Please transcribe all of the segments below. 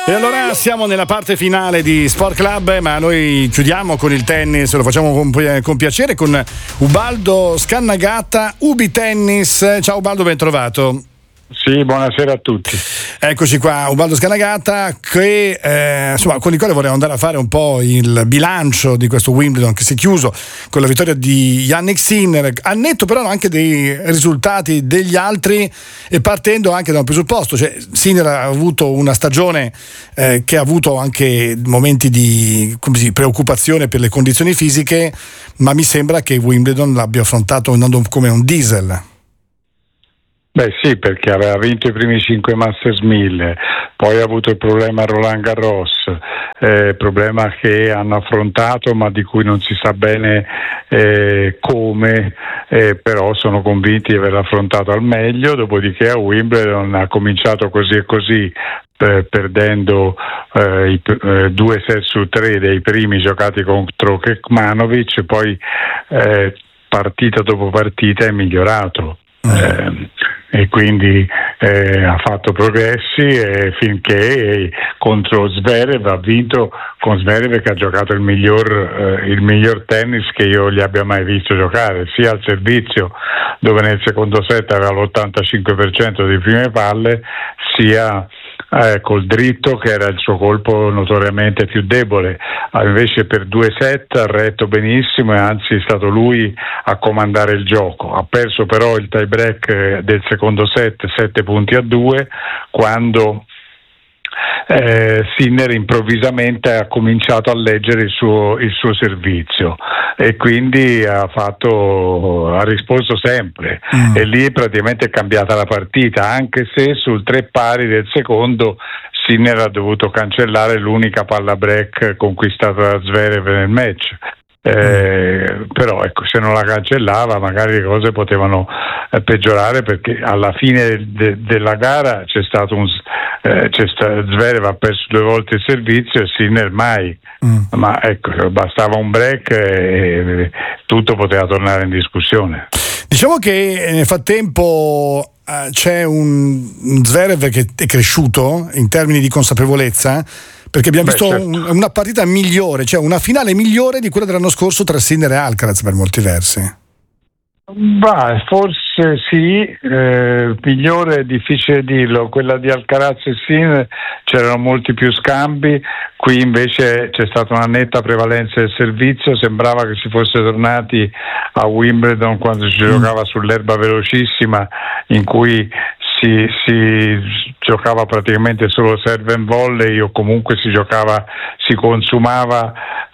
E allora siamo nella parte finale di Sport Club, ma noi chiudiamo con il tennis, lo facciamo con piacere con Ubaldo Scannagata, Ubi Tennis. Ciao Ubaldo, ben trovato. Sì, buonasera a tutti. Eccoci qua, Ubaldo Scannagata, che insomma, con il quale vorremmo andare a fare un po' il bilancio di questo Wimbledon che si è chiuso con la vittoria di Jannik Sinner, al netto però anche dei risultati degli altri e partendo anche da un presupposto, cioè Sinner ha avuto una stagione che ha avuto anche momenti di preoccupazione per le condizioni fisiche, ma mi sembra che Wimbledon l'abbia affrontato andando come un diesel. Beh sì, perché aveva vinto i primi 5 Masters 1000, poi ha avuto il problema a Roland Garros, problema che hanno affrontato ma di cui non si sa bene come, però sono convinti di averlo affrontato al meglio. Dopodiché a Wimbledon ha cominciato così e così, perdendo 2 set su 3 dei primi giocati contro Kekmanovic, poi partita dopo partita è migliorato. E quindi ha fatto progressi finché contro Zverev ha vinto, con Zverev che ha giocato il miglior tennis che io gli abbia mai visto giocare, sia al servizio, dove nel secondo set aveva l'85% di prime palle, sia col dritto, che era il suo colpo notoriamente più debole. Invece per 2 set ha retto benissimo e anzi è stato lui a comandare il gioco. Ha perso però il tie break del secondo set 7-2 quando Sinner improvvisamente ha cominciato a leggere il suo servizio e quindi ha risposto sempre e lì praticamente è cambiata la partita, anche se sul 3 pari del secondo Sinner ha dovuto cancellare l'unica palla break conquistata da Zverev nel match. Però ecco, se non la cancellava magari le cose potevano peggiorare, perché alla fine della gara Zverev ha perso 2 volte il servizio e Sinner mai, ma ecco, bastava un break e tutto poteva tornare in discussione. Diciamo che nel frattempo c'è un Zverev che è cresciuto in termini di consapevolezza, perché abbiamo visto certo. Una partita migliore, cioè una finale migliore di quella dell'anno scorso tra Sinner e Alcaraz per molti versi. Forse sì, migliore è difficile dirlo. Quella di Alcaraz e Sinner c'erano molti più scambi, qui invece c'è stata una netta prevalenza del servizio, sembrava che si fosse tornati a Wimbledon quando si giocava sull'erba velocissima, in cui si giocava praticamente solo serve and volley, o comunque si consumava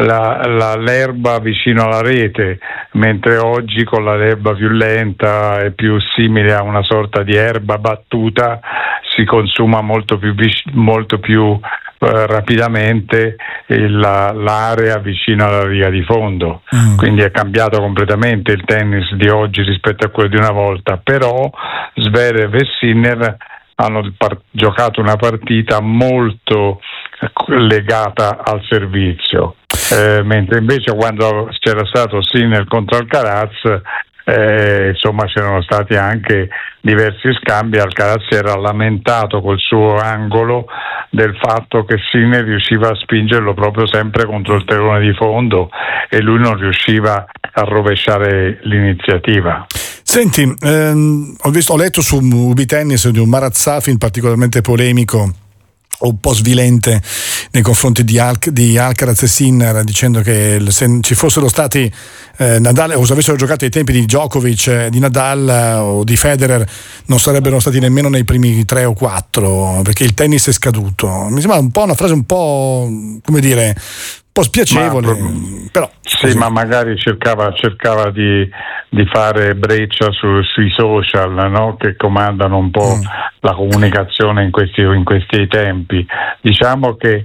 l'erba vicino alla rete, mentre oggi con l'erba più lenta e più simile a una sorta di erba battuta si consuma molto più rapidamente l'area vicino alla riga di fondo. Quindi è cambiato completamente il tennis di oggi rispetto a quello di una volta, però Zverev e Sinner hanno giocato una partita molto legata al servizio, mentre invece quando c'era stato Sinner contro Alcaraz insomma c'erano stati anche diversi scambi. Alcaraz si era lamentato col suo angolo del fatto che Sinner riusciva a spingerlo proprio sempre contro il telone di fondo e lui non riusciva a rovesciare l'iniziativa. Senti, ho letto su Ubi Tennis di un Marat Safin particolarmente polemico, un po' svilente nei confronti di Alcaraz e Sinner, dicendo che se ci fossero stati Nadal, o se avessero giocato ai tempi di Djokovic, di Nadal o di Federer, non sarebbero stati nemmeno nei primi 3 o 4, perché il tennis è scaduto. Mi sembra un po' una frase un po', come dire, un po' spiacevole, però sì, così. Ma magari cercava di fare breccia sui social, no? Che comandano un po' la comunicazione in questi tempi. Diciamo che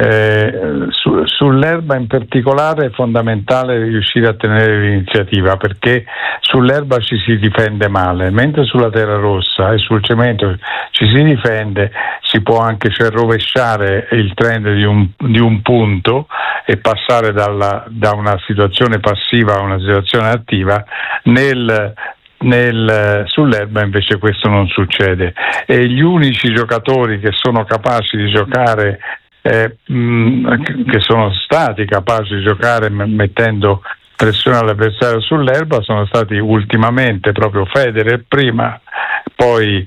sull'erba in particolare è fondamentale riuscire a tenere l'iniziativa, perché sull'erba ci si difende male, mentre sulla terra rossa e sul cemento ci si difende, si può anche rovesciare il trend di un punto e passare da una situazione passiva a una situazione attiva nel sull'erba invece questo non succede, e gli unici giocatori che sono capaci di giocare, che sono stati capaci di giocare mettendo pressione all'avversario sull'erba, sono stati ultimamente proprio Federer prima, poi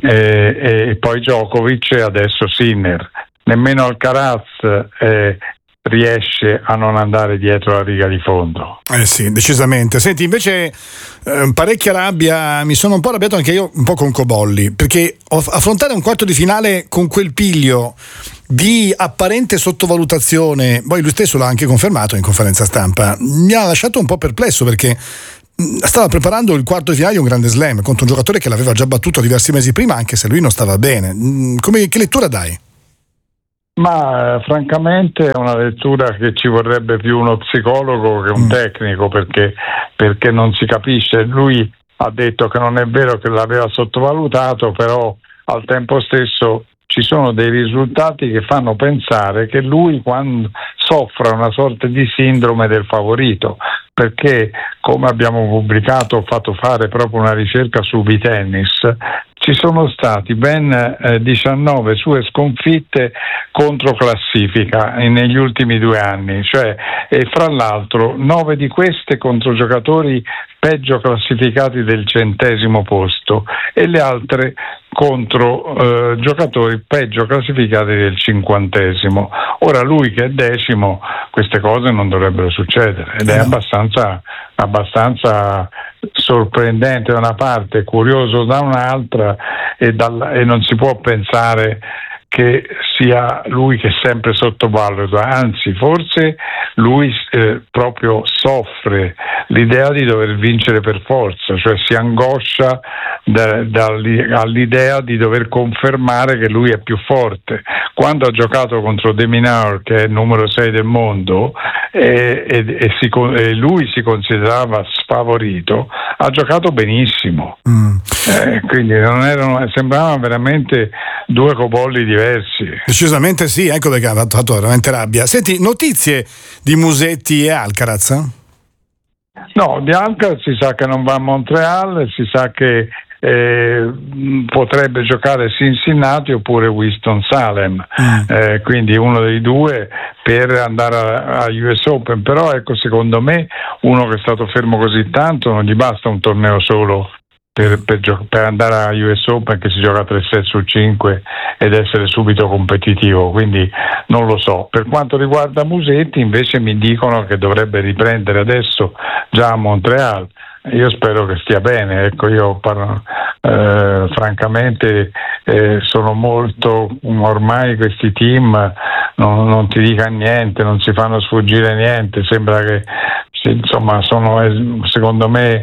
Djokovic e adesso Sinner. Nemmeno Alcaraz riesce a non andare dietro la riga di fondo. Sì, decisamente. Senti, invece parecchia rabbia, mi sono un po' arrabbiato anche io, un po' con Cobolli, perché affrontare un quarto di finale con quel piglio di apparente sottovalutazione, poi lui stesso l'ha anche confermato in conferenza stampa, mi ha lasciato un po' perplesso, perché stava preparando il quarto di finale di un grande slam contro un giocatore che l'aveva già battuto diversi mesi prima, anche se lui non stava bene. Che lettura dai? Ma francamente è una lettura che ci vorrebbe più uno psicologo che un tecnico, perché non si capisce. Lui ha detto che non è vero che l'aveva sottovalutato, però al tempo stesso ci sono dei risultati che fanno pensare che lui soffra una sorta di sindrome del favorito, perché come abbiamo pubblicato, ho fatto fare proprio una ricerca su Vitennis, ci sono stati ben 19 sue sconfitte contro classifica negli ultimi 2 anni, e fra l'altro 9 di queste contro giocatori peggio classificati del 100° posto e le altre contro giocatori peggio classificati del 50°. Ora lui che è 10°, queste cose non dovrebbero succedere, ed è abbastanza sorprendente da una parte, curioso da un'altra, e non si può pensare che sia lui che sempre sottovaluta, anzi forse lui proprio soffre l'idea di dover vincere per forza, cioè si angoscia all'idea di dover confermare che lui è più forte. Quando ha giocato contro De Minaur, che è il numero 6 del mondo, e lui si considerava sfavorito, ha giocato benissimo. Quindi sembravano veramente 2 Cobolli diversi. Decisamente sì, ecco perché ha fatto veramente rabbia. Senti, notizie di Musetti e Alcaraz? No, di Alcaraz si sa che non va a Montreal, si sa che potrebbe giocare Cincinnati oppure Winston-Salem, quindi uno dei due per andare a US Open. Però ecco, secondo me uno che è stato fermo così tanto non gli basta un torneo solo per andare a US Open, che si gioca 3 set su 5, ed essere subito competitivo, quindi non lo so. Per quanto riguarda Musetti invece mi dicono che dovrebbe riprendere adesso già a Montreal. Io spero che stia bene, ecco, io francamente sono molto, ormai questi team non ti dica niente, non si fanno sfuggire niente, sembra che insomma sono secondo me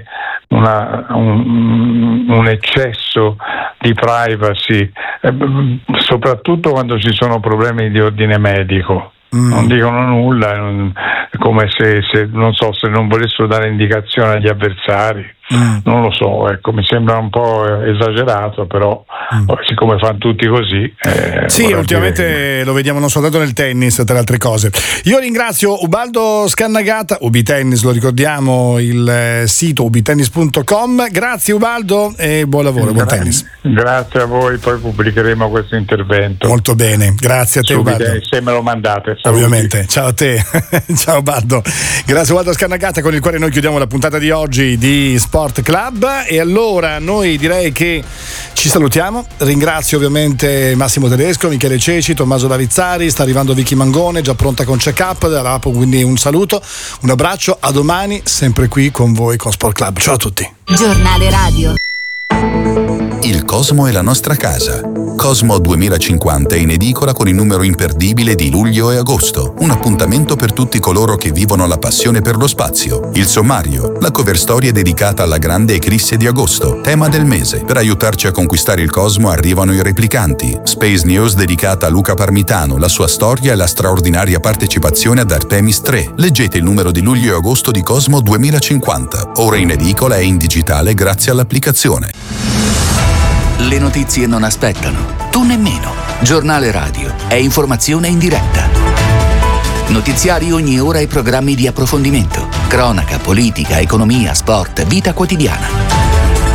un eccesso di privacy, soprattutto quando ci sono problemi di ordine medico. Non dicono nulla, come se non so, se non volessero dare indicazioni agli avversari. Non lo so, ecco, mi sembra un po' esagerato, però siccome fanno tutti così. Sì, ultimamente lo vediamo non soltanto nel tennis, tra le altre cose. Io ringrazio Ubaldo Scannagata, Ubitennis, lo ricordiamo, il sito ubitennis.com. Grazie Ubaldo e buon lavoro, buon tennis. Grazie a voi, poi pubblicheremo questo intervento. Molto bene, grazie a te Ubaldo. Se me lo mandate. Saluti. Ovviamente, ciao a te. Ciao Ubaldo. Grazie Ubaldo Scannagata, con il quale noi chiudiamo la puntata di oggi di Sport Club, e allora noi direi che ci salutiamo. Ringrazio ovviamente Massimo Tedesco, Michele Ceci, Tommaso Lavizzari, sta arrivando Vicky Mangone, già pronta con check-up dall'Apo, quindi un saluto, un abbraccio, a domani sempre qui con voi con Sport Club. Ciao a tutti. Giornale radio. Il Cosmo è la nostra casa. Cosmo 2050 è in edicola con il numero imperdibile di luglio e agosto. Un appuntamento per tutti coloro che vivono la passione per lo spazio. Il sommario, la cover storia dedicata alla grande eclisse di agosto, tema del mese. Per aiutarci a conquistare il Cosmo arrivano i replicanti. Space News dedicata a Luca Parmitano, la sua storia e la straordinaria partecipazione ad Artemis 3. Leggete il numero di luglio e agosto di Cosmo 2050. Ora in edicola e in digitale grazie all'applicazione. Le notizie non aspettano, tu nemmeno. Giornale radio è informazione in diretta. Notiziari ogni ora e programmi di approfondimento. Cronaca, politica, economia, sport, vita quotidiana.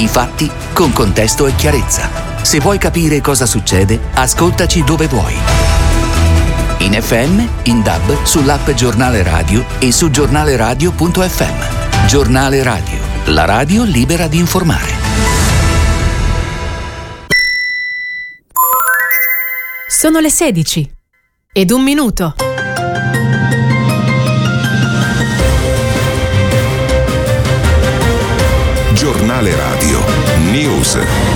I fatti con contesto e chiarezza. Se vuoi capire cosa succede, ascoltaci dove vuoi. In FM, in DAB, sull'app Giornale Radio e su giornaleradio.fm. Giornale Radio, la radio libera di informare. Sono le 16 ed 1 minuto. Giornale Radio News.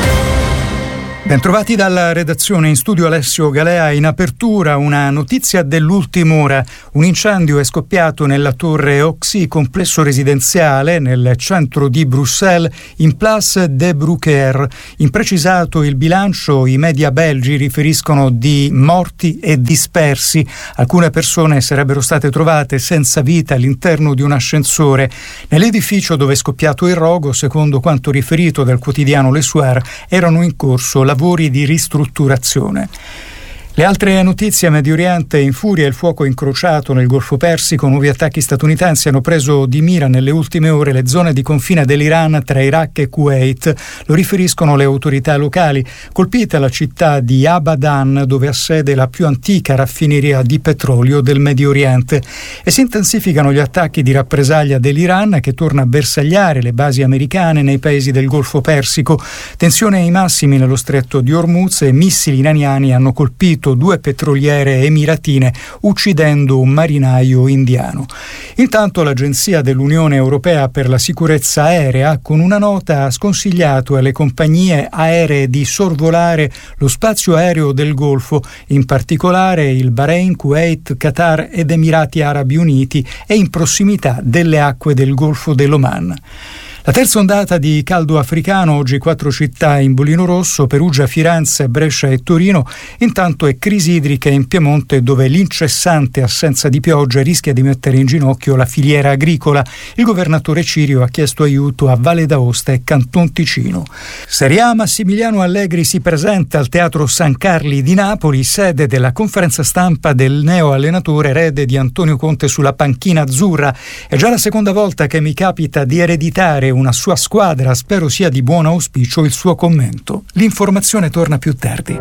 Bentrovati dalla redazione, in studio Alessio Galea. In apertura una notizia dell'ultima ora. Un incendio è scoppiato nella torre Oxy, complesso residenziale nel centro di Bruxelles, in Place de Brucker. Imprecisato il bilancio, i media belgi riferiscono di morti e dispersi. Alcune persone sarebbero state trovate senza vita all'interno di un ascensore. Nell'edificio dove è scoppiato il rogo, secondo quanto riferito dal quotidiano Le Soir, erano in corso lavori di ristrutturazione. Le altre notizie: Medio Oriente in furia, il fuoco incrociato nel Golfo Persico, nuovi attacchi statunitensi hanno preso di mira nelle ultime ore le zone di confine dell'Iran tra Iraq e Kuwait. Lo riferiscono le autorità locali. Colpita la città di Abadan, dove ha sede la più antica raffineria di petrolio del Medio Oriente. E si intensificano gli attacchi di rappresaglia dell'Iran, che torna a bersagliare le basi americane nei paesi del Golfo Persico. Tensione ai massimi nello stretto di Hormuz e missili iraniani hanno colpito 2 petroliere emiratine, uccidendo un marinaio indiano. Intanto l'Agenzia dell'Unione Europea per la sicurezza aerea, con una nota, ha sconsigliato alle compagnie aeree di sorvolare lo spazio aereo del Golfo, in particolare il Bahrain, Kuwait, Qatar ed Emirati Arabi Uniti, e in prossimità delle acque del Golfo dell'Oman. La terza ondata di caldo africano, oggi 4 città in bollino rosso: Perugia, Firenze, Brescia e Torino. Intanto è crisi idrica in Piemonte, dove l'incessante assenza di pioggia rischia di mettere in ginocchio la filiera agricola. Il governatore Cirio ha chiesto aiuto a Valle d'Aosta e Canton Ticino. Serie A: Massimiliano Allegri si presenta al Teatro San Carli di Napoli, sede della conferenza stampa del neo allenatore erede di Antonio Conte sulla panchina azzurra. È già la seconda volta che mi capita di ereditare una sua squadra, spero sia di buon auspicio il suo commento. L'informazione torna più tardi.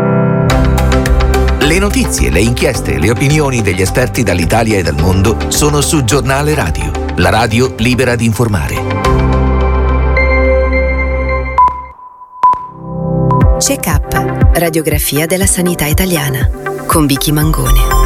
Le notizie, le inchieste, le opinioni degli esperti dall'Italia e dal mondo sono su Giornale Radio, la radio libera di informare. Check-up, radiografia della sanità italiana, con Vicky Mangone.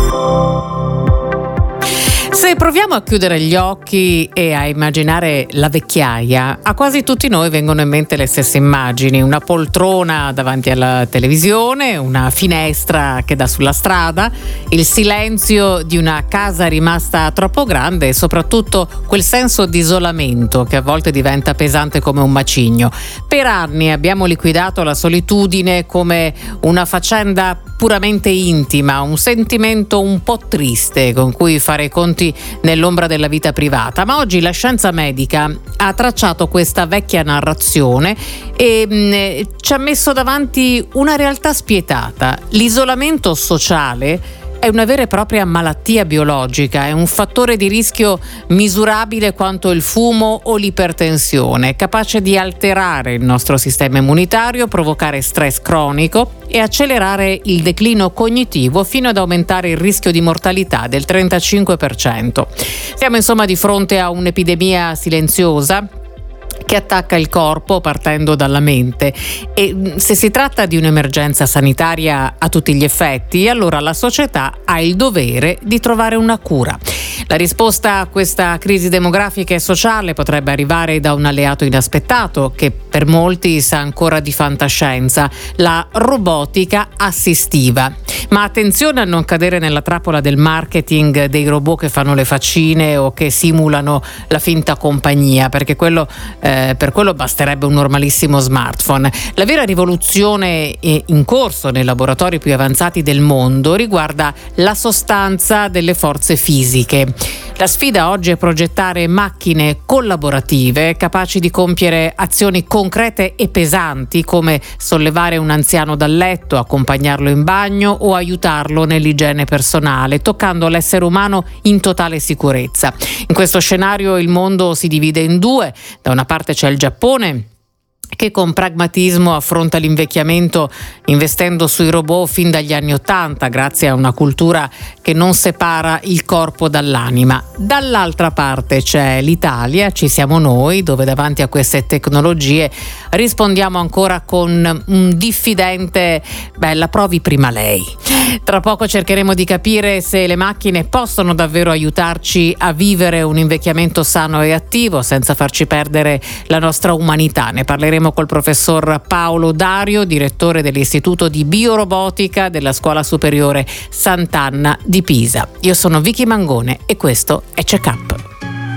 Se proviamo a chiudere gli occhi e a immaginare la vecchiaia, a quasi tutti noi vengono in mente le stesse immagini: una poltrona davanti alla televisione, una finestra che dà sulla strada, il silenzio di una casa rimasta troppo grande e soprattutto quel senso di isolamento che a volte diventa pesante come un macigno. Per anni abbiamo liquidato la solitudine come una faccenda puramente intima, un sentimento un po' triste con cui fare i conti nell'ombra della vita privata, ma oggi la scienza medica ha tracciato questa vecchia narrazione e ci ha messo davanti una realtà spietata. L'isolamento sociale è una vera e propria malattia biologica, è un fattore di rischio misurabile quanto il fumo o l'ipertensione, capace di alterare il nostro sistema immunitario, provocare stress cronico e accelerare il declino cognitivo fino ad aumentare il rischio di mortalità del 35%. Siamo insomma di fronte a un'epidemia silenziosa che attacca il corpo partendo dalla mente, e se si tratta di un'emergenza sanitaria a tutti gli effetti, allora la società ha il dovere di trovare una cura. La risposta a questa crisi demografica e sociale potrebbe arrivare da un alleato inaspettato che per molti sa ancora di fantascienza: la robotica assistiva. Ma attenzione a non cadere nella trappola del marketing dei robot che fanno le faccine o che simulano la finta compagnia, perché per quello basterebbe un normalissimo smartphone. La vera rivoluzione in corso nei laboratori più avanzati del mondo riguarda la sostanza delle forze fisiche. La sfida oggi è progettare macchine collaborative capaci di compiere azioni concrete e pesanti, come sollevare un anziano dal letto, accompagnarlo in bagno o aiutarlo nell'igiene personale, toccando l'essere umano in totale sicurezza. In questo scenario il mondo si divide in due: da una parte c'è il Giappone, che con pragmatismo affronta l'invecchiamento investendo sui robot fin dagli anni '80, grazie a una cultura che non separa il corpo dall'anima. Dall'altra parte c'è l'Italia, ci siamo noi, dove davanti a queste tecnologie rispondiamo ancora con un diffidente la provi prima lei. Tra poco cercheremo di capire se le macchine possono davvero aiutarci a vivere un invecchiamento sano e attivo senza farci perdere la nostra umanità. Ne parleremo col professor Paolo Dario, direttore dell'Istituto di Biorobotica della Scuola Superiore Sant'Anna di Pisa. Io sono Vicky Mangone e questo è Check Up.